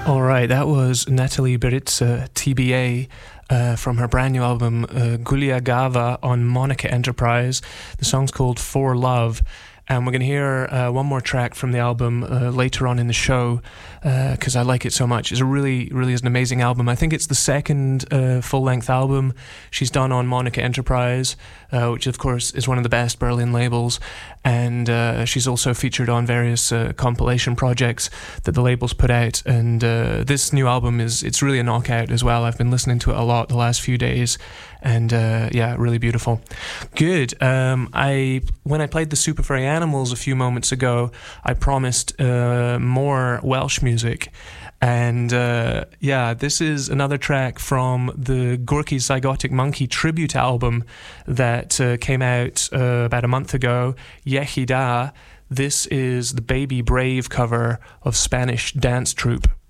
All right, that was Natalie Beritza, TBA, from her brand new album Gulia Gava on Monica Enterprise. The song's called For Love. And we're going to hear one more track from the album later on in the show because I like it so much. It's really is an amazing album. I think it's the second full-length album she's done on Monica Enterprise, which of course is one of the best Berlin labels. And she's also featured on various compilation projects that the labels put out. And this new album it's really a knockout as well. I've been listening to it a lot the last few days. And yeah, really beautiful. Good. When I played the Super Furry Animals a few moments ago, I promised more Welsh music. And yeah, this is another track from the Gorky Zygotic Monkey tribute album that came out about a month ago, Yechida. This is the Baby Brave cover of Spanish Dance Troupe.